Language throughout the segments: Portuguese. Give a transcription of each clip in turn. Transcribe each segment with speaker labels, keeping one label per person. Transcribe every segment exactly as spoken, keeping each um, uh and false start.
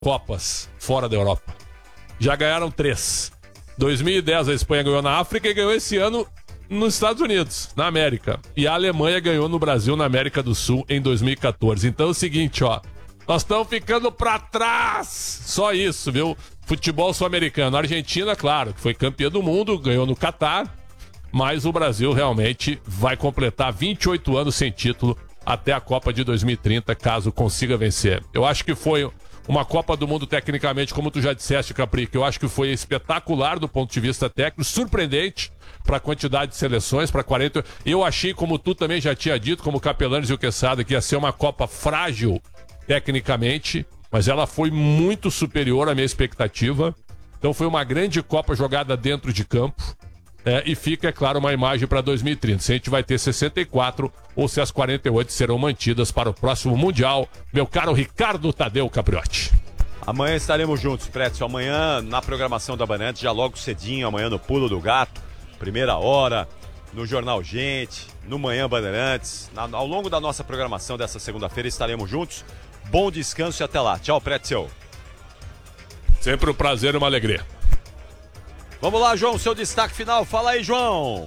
Speaker 1: Copas fora da Europa. Já ganharam três. dois mil e dez a Espanha ganhou na África e ganhou esse ano nos Estados Unidos, na América. E a Alemanha ganhou no Brasil, na América do Sul, em dois mil e catorze. Então é o seguinte, ó. Nós estamos ficando pra trás. Só isso, viu? Futebol sul-americano. A Argentina, claro, que foi campeã do mundo, ganhou no Catar. Mas o Brasil realmente vai completar vinte e oito anos sem título até a Copa de dois mil e trinta, caso consiga vencer. Eu acho que foi uma Copa do Mundo tecnicamente, como tu já disseste, Capri, que eu acho que foi espetacular do ponto de vista técnico, surpreendente para a quantidade de seleções, para quarenta. Eu achei, como tu também já tinha dito, como o Capelanes e o Quesada, que ia ser uma Copa frágil tecnicamente, mas ela foi muito superior à minha expectativa. Então foi uma grande Copa jogada dentro de campo. É, e fica, é claro, uma imagem para dois mil e trinta. Se a gente vai ter sessenta e quatro ou se as quarenta e oito serão mantidas para o próximo Mundial. Meu caro Ricardo Tadeu Capriotti.
Speaker 2: Amanhã estaremos juntos, Prédio. Amanhã na programação da Bandeirantes, já logo cedinho, amanhã no Pulo do Gato, primeira hora, no Jornal Gente, no Manhã Bandeirantes. Na, ao longo da nossa programação dessa segunda-feira estaremos juntos. Bom descanso e até lá. Tchau, Prédio.
Speaker 1: Sempre um prazer e uma alegria.
Speaker 2: Vamos lá, João, seu destaque final. Fala aí, João.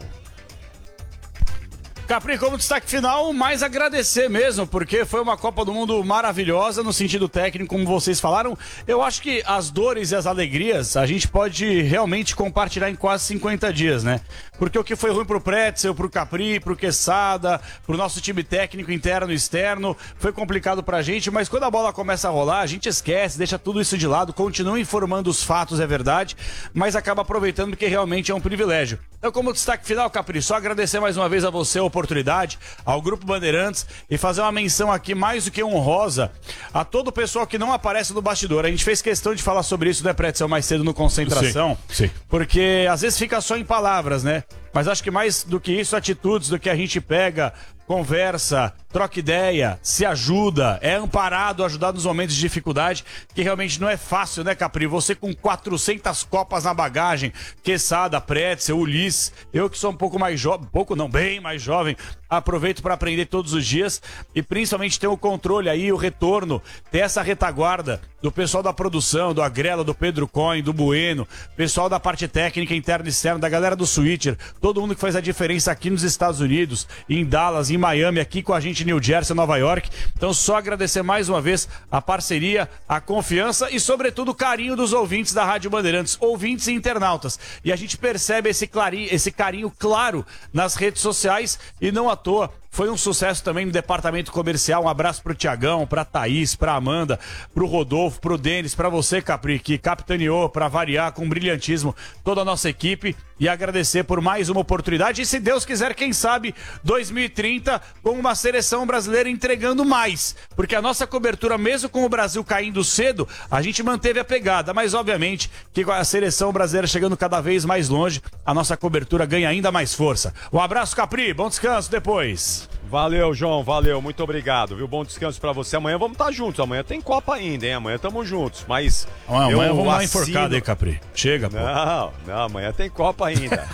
Speaker 3: Capri, como destaque final, mais agradecer mesmo, porque foi uma Copa do Mundo maravilhosa no sentido técnico, como vocês falaram. Eu acho que as dores e as alegrias a gente pode realmente compartilhar em quase cinquenta dias, né? Porque o que foi ruim pro Pretzel, pro Capri, pro Quesada, pro nosso time técnico interno e externo, foi complicado pra gente, mas quando a bola começa a rolar, a gente esquece, deixa tudo isso de lado, continua informando os fatos, é verdade, mas acaba aproveitando porque realmente é um privilégio. Então, como destaque final, Capri, só agradecer mais uma vez a você a oportunidade, ao Grupo Bandeirantes, e fazer uma menção aqui mais do que honrosa a todo o pessoal que não aparece no bastidor. A gente fez questão de falar sobre isso, né, Pretzel, mais cedo no Concentração,
Speaker 1: sim, sim.
Speaker 3: Porque às vezes fica só em palavras, né? Mas acho que mais do que isso, atitudes do que a gente pega, conversa, troca ideia, se ajuda, é amparado, ajudado nos momentos de dificuldade, que realmente não é fácil, né, Capri? Você com quatrocentas Copas na bagagem, Quesada, Pretzel, Ulisses, eu que sou um pouco mais jovem, pouco não, bem mais jovem, aproveito para aprender todos os dias e principalmente ter o controle aí, o retorno, ter essa retaguarda do pessoal da produção, do Agrela, do Pedro Coin, do Bueno, pessoal da parte técnica interna e externa, da galera do Switcher, todo mundo que faz a diferença aqui nos Estados Unidos, em Dallas, em Miami, aqui com a gente em New Jersey, Nova York. Então só agradecer mais uma vez a parceria, a confiança e sobretudo o carinho dos ouvintes da Rádio Bandeirantes, ouvintes e internautas. E a gente percebe esse, clarinho, esse carinho claro nas redes sociais e não à toa. Foi um sucesso também no departamento comercial. Um abraço pro Tiagão, pra Thaís, pra Amanda, pro Rodolfo, pro Denis, pra você, Capri, que capitaneou pra variar com brilhantismo toda a nossa equipe. E agradecer por mais uma oportunidade. E se Deus quiser, quem sabe, dois mil e trinta com uma seleção brasileira entregando mais. Porque a nossa cobertura, mesmo com o Brasil caindo cedo, a gente manteve a pegada. Mas, obviamente, que com a seleção brasileira chegando cada vez mais longe, a nossa cobertura ganha ainda mais força. Um abraço, Capri. Bom descanso depois.
Speaker 2: Valeu, João, valeu, muito obrigado, viu? Bom descanso pra você. Amanhã vamos estar juntos, amanhã tem Copa ainda, hein? Amanhã estamos juntos, mas...
Speaker 3: Amanhã,
Speaker 2: eu
Speaker 3: amanhã vamos lá
Speaker 2: assino...
Speaker 3: enforcado aí, Capri. Chega, pô.
Speaker 2: Não, não, amanhã tem Copa ainda.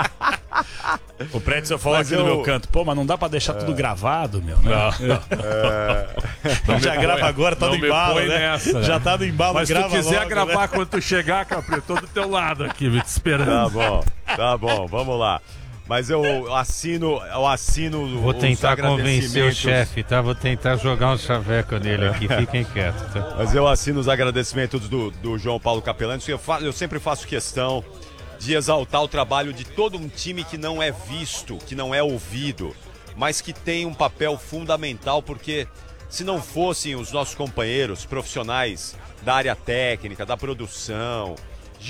Speaker 3: O Pretzel falou
Speaker 2: Mas
Speaker 3: aqui
Speaker 2: eu...
Speaker 3: no meu canto, pô, mas não dá pra deixar é... tudo gravado, meu, né? Não. É... Já grava põe, agora, tá no embalo, né? Nessa,
Speaker 1: já tá no embalo,
Speaker 3: mas
Speaker 1: grava se tu quiser
Speaker 3: logo,
Speaker 1: gravar
Speaker 3: né?
Speaker 1: Quando tu chegar, Capri, eu tô do teu lado aqui, me te esperando.
Speaker 2: Tá bom, tá bom, vamos lá. Mas eu assino, eu assino
Speaker 4: Vou tentar convencer o chefe, tá? Vou tentar jogar um chaveco nele aqui, fiquem quietos, tá?
Speaker 2: Mas eu assino os agradecimentos do, do João Paulo Capelanes, eu, eu sempre faço questão de exaltar o trabalho de todo um time que não é visto, que não é ouvido, mas que tem um papel fundamental, porque se não fossem os nossos companheiros profissionais da área técnica, da produção,